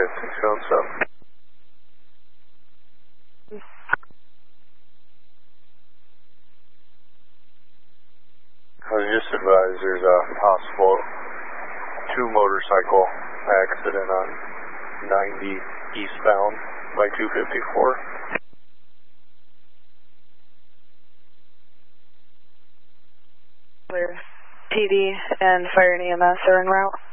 5607. I was just advised there's a possible two-motorcycle accident on 90 eastbound by 254. Clear. PD and fire and EMS are en route.